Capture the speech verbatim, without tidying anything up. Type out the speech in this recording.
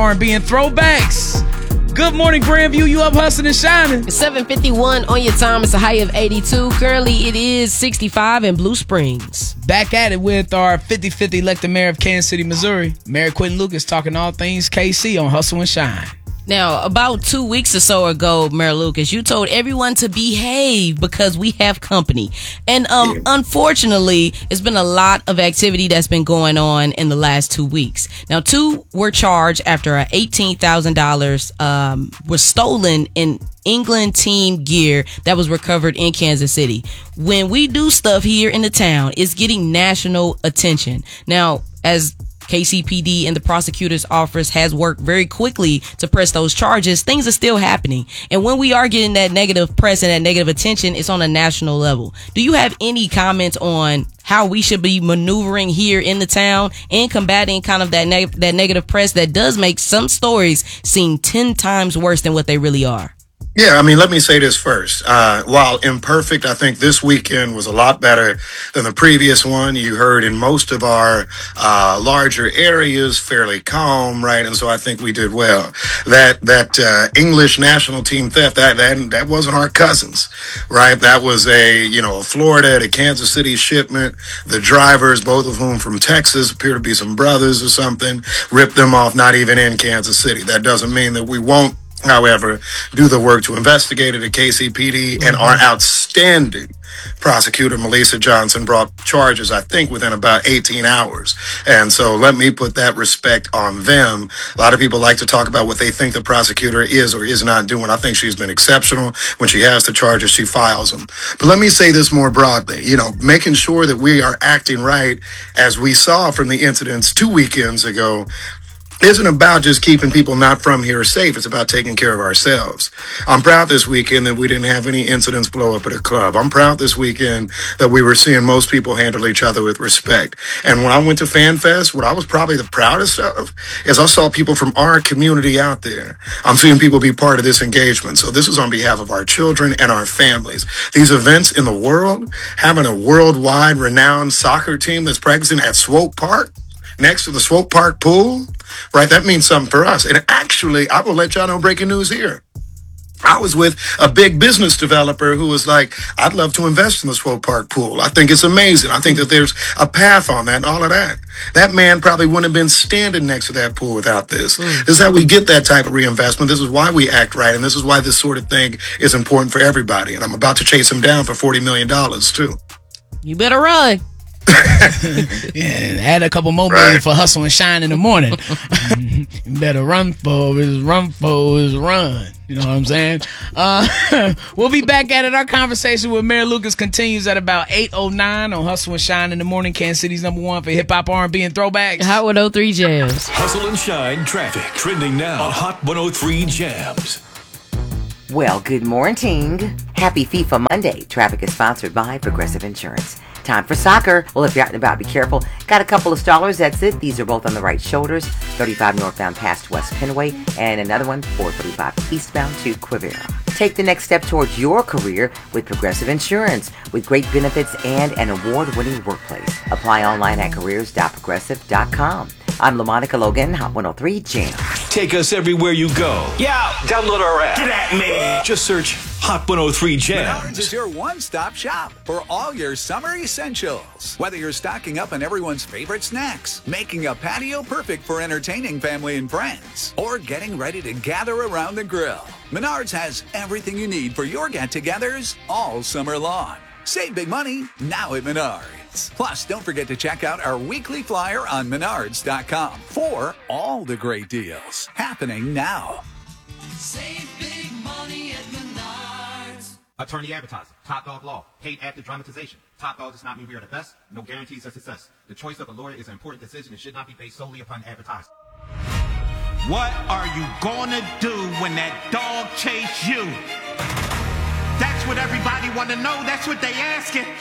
R and B and throwbacks. Good morning, Grandview. You up hustling and shining? It's seven fifty-one on your time. It's a high of eighty-two. Currently, it is sixty-five in Blue Springs. Back at it with our fifty-fifty elected mayor of Kansas City, Missouri, Mayor Quentin Lucas, talking all things K C on Hustle and Shine. Now, about two weeks or so ago, Mayor Lucas, you told everyone to behave because we have company. And um, unfortunately, it's been a lot of activity that's been going on in the last two weeks. Now, two were charged after a eighteen thousand dollars um, was stolen in England team gear that was recovered in Kansas City. When we do stuff here in the town, it's getting national attention. Now, as K C P D and the prosecutor's office has worked very quickly to press those charges, things are still happening. And when we are getting that negative press and that negative attention, it's on a national level. Do you have any comments on how we should be maneuvering here in the town and combating kind of that, neg- that negative press that does make some stories seem ten times worse than what they really are? Yeah, I mean, let me say this first. Uh, while imperfect, I think this weekend was a lot better than the previous one. You heard in most of our uh, larger areas, fairly calm, right? And so I think we did well. That that uh, English national team theft, that, that that wasn't our cousins, right? That was a, you know, a Florida to Kansas City shipment. The drivers, both of whom from Texas, appear to be some brothers or something, ripped them off, not even in Kansas City. That doesn't mean that we won't, however, do the work to investigate it at K C P D, and our outstanding prosecutor, Melissa Johnson, brought charges, I think, within about eighteen hours. And so let me put that respect on them. A lot of people like to talk about what they think the prosecutor is or is not doing. I think she's been exceptional. When she has the charges, she files them. But let me say this more broadly, you know, making sure that we are acting right, as we saw from the incidents two weekends ago, isn't about just keeping people not from here safe. It's about taking care of ourselves. I'm proud this weekend that we didn't have any incidents blow up at a club. I'm proud this weekend that we were seeing most people handle each other with respect. And when I went to FanFest, what I was probably the proudest of is I saw people from our community out there. I'm seeing people be part of this engagement. So this is on behalf of our children and our families. These events in the world, having a worldwide renowned soccer team that's practicing at Swope Park, next to the Swope Park pool, right? That means something for us. And actually, I will let y'all know breaking news here. I was with a big business developer who was like, I'd love to invest in the Swope Park pool. I think it's amazing. I think that there's a path on that and all of that. That man probably wouldn't have been standing next to that pool without this. Mm. This is how we get that type of reinvestment. This is why we act right. And this is why this sort of thing is important for everybody. And I'm about to chase him down for forty million dollars too. You better run. Yeah, add a couple more million for Hustle and Shine in the morning. You better run for his run for his run. You know what I'm saying? Uh, we'll be back at it. Our conversation with Mayor Lucas continues at about eight oh nine on Hustle and Shine in the morning. Kansas City's number one for hip hop, R and B, and throwbacks. Hot one oh three Jams. Hustle and Shine traffic trending now on Hot one oh three Jams. Well, good morning. Happy FIFA Monday. Traffic is sponsored by Progressive Insurance. Time for soccer. Well, if you're out and about, be careful. Got a couple of stallers, that's it. These are both on the right shoulders. thirty-five northbound past West Penway, and another one, four thirty-five eastbound to Quivira. Take the next step towards your career with Progressive Insurance, with great benefits and an award-winning workplace. Apply online at careers dot progressive dot com. I'm LaMonica Logan, Hot one oh three Jam. Take us everywhere you go. Yeah, Download our app. get at me. Just search Hot one oh three Menards Jams. is your one-stop shop for all your summer essentials. Whether you're stocking up on everyone's favorite snacks, making a patio perfect for entertaining family and friends, or getting ready to gather around the grill, Menards has everything you need for your get-togethers all summer long. Save big money now at Menards. Plus, don't forget to check out our weekly flyer on menards dot com for all the great deals happening now. Save big money at Menards. Attorney advertising, Top Dog Law, paid active dramatization. Top Dog does not mean we are the best, no guarantees of success. The choice of a lawyer is an important decision and should not be based solely upon advertising. What are you gonna do when that dog chase you? That's what everybody wanna know. That's what they asking.